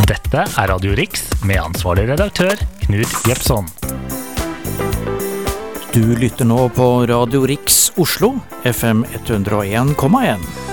Dette Radio Rix med ansvarlig redaktør Knut Jepson. Du lytter nå på Radio Rix Oslo, FM 101,1.